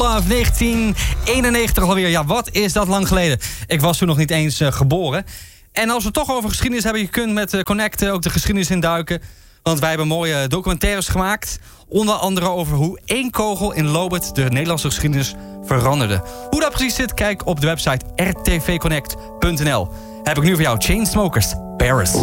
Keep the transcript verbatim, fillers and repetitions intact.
negentien eenennegentig alweer. Ja, wat is dat lang geleden? Ik was toen nog niet eens uh, geboren. En als we het toch over geschiedenis hebben... je kunt met uh, Connect uh, ook de geschiedenis induiken. Want wij hebben mooie documentaires gemaakt. Onder andere over hoe één kogel in Lobith de Nederlandse geschiedenis veranderde. Hoe dat precies zit, kijk op de website r t v connect punt n l. Heb ik nu voor jou Chainsmokers, Paris.